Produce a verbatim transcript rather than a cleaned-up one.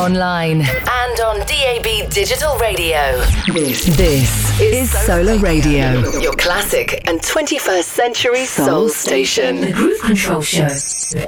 online and on D A B Digital Radio. This, this is Solar Radio, your classic and twenty-first century soul station. The Groove Control Show.